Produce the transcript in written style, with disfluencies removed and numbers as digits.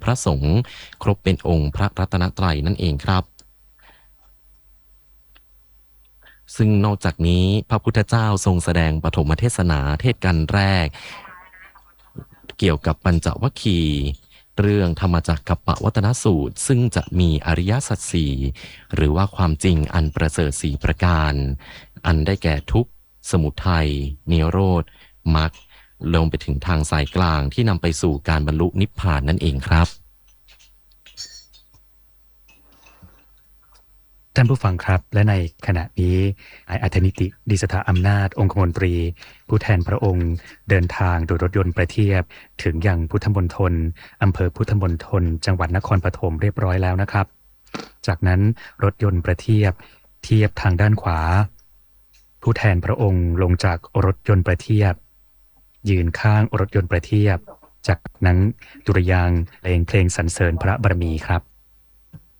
พระสงฆ์ครบเป็นองค์พระรัตนตรัยนั่นเองครับซึ่งนอกจากนี้พระพุทธเจ้าทรงแสดงปฐมเทศนาเทศกันแรกเกี่ยวกับปัญจวัคคีย์เรื่องธรรมจักรกัปปวัตนสูตรซึ่งจะมีอริยสัจสี่หรือว่าความจริงอันประเสริฐสี่ประการอันได้แก่ทุกข์สมุทัยนิโรธมรรคลงไปถึงทางสายกลางที่นำไปสู่การบรรลุนิพพานนั่นเองครับท่านผู้ฟังครับและในขณะนี้นายอัธนิติดิสถาอำนาจองคมนตรีผู้แทนพระองค์เดินทางโดยรถยนต์ประเทียบถึงยังพุทธมณฑลอำเภอพุทธมณฑลจังหวัดนครปฐมเรียบร้อยแล้วนะครับจากนั้นรถยนต์ประเทียบเทียบทางด้านขวาผู้แทนพระองค์ลงจากรถยนต์ประเทียบยืนข้างรถยนต์ประเทียบจากนั้นดุริยางค์เพลงสรรเสริญพระบารมีครับ